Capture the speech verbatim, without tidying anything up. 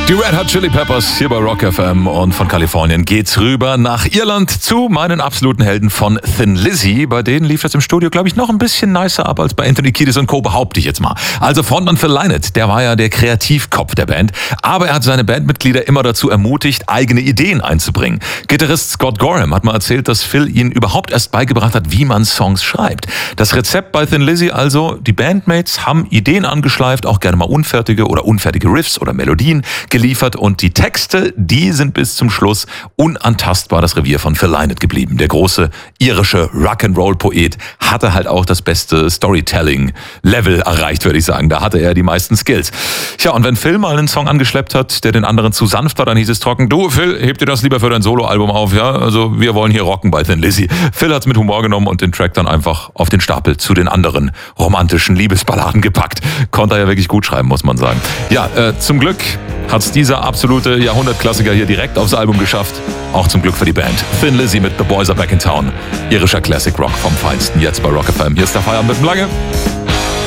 Die Red Hot Chili Peppers hier bei Rock F M, und von Kalifornien geht's rüber nach Irland zu meinen absoluten Helden von Thin Lizzy. Bei denen lief das im Studio, glaube ich, noch ein bisschen nicer ab als bei Anthony Kiedis und Co., behaupte ich jetzt mal. Also Frontmann Phil Lynott, der war ja der Kreativkopf der Band, aber er hat seine Bandmitglieder immer dazu ermutigt, eigene Ideen einzubringen. Gitarrist Scott Gorham hat mal erzählt, dass Phil ihnen überhaupt erst beigebracht hat, wie man Songs schreibt. Das Rezept bei Thin Lizzy also: die Bandmates haben Ideen angeschleift, auch gerne mal unfertige oder unfertige Riffs oder Melodien geliefert, und die Texte, die sind bis zum Schluss unantastbar das Revier von Phil Lynott geblieben. Der große irische Rock'n'Roll-Poet hatte halt auch das beste Storytelling-Level erreicht, würde ich sagen. Da hatte er die meisten Skills. Tja, und wenn Phil mal einen Song angeschleppt hat, der den anderen zu sanft war, dann hieß es trocken: Du, Phil, heb dir das lieber für dein Soloalbum auf, ja? Also wir wollen hier rocken bei Thin Lizzy. Phil hat's mit Humor genommen und den Track dann einfach auf den Stapel zu den anderen romantischen Liebesballaden gepackt. Konnte er ja wirklich gut schreiben, muss man sagen. Ja, äh, zum Glück hat's dieser absolute Jahrhundertklassiker hier direkt aufs Album geschafft. Auch zum Glück für die Band. Thin Lizzy mit The Boys Are Back in Town. Irischer Classic Rock vom Feinsten, jetzt bei Rock F M. Hier ist der Feierabend mit dem Lange.